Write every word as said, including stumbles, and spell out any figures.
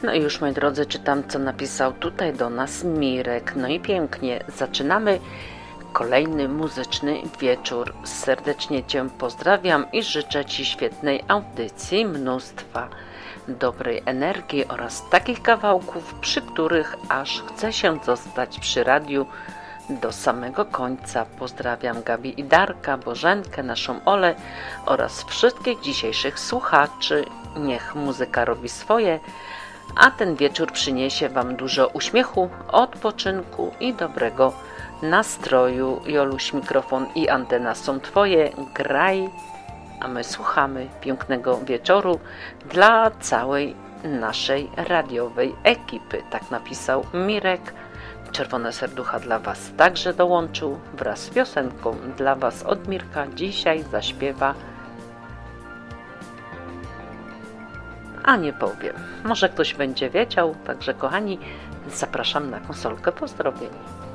No i już, moi drodzy, czytam, co napisał tutaj do nas Mirek. No i pięknie, zaczynamy kolejny muzyczny wieczór. Serdecznie Cię pozdrawiam i życzę Ci świetnej audycji, mnóstwa dobrej energii oraz takich kawałków, przy których aż chce się zostać przy radiu do samego końca. Pozdrawiam Gabi i Darka, Bożenkę, naszą Olę oraz wszystkich dzisiejszych słuchaczy. Niech muzyka robi swoje, a ten wieczór przyniesie Wam dużo uśmiechu, odpoczynku i dobrego nastroju. Joluś, mikrofon i antena są Twoje, graj, a my słuchamy. Pięknego wieczoru dla całej naszej radiowej ekipy. Tak napisał Mirek. Czerwone serducha dla Was także dołączył wraz z piosenką dla Was od Mirka. Dzisiaj zaśpiewa, a nie powiem. Może ktoś będzie wiedział, także kochani, zapraszam na konsolkę pozdrowień.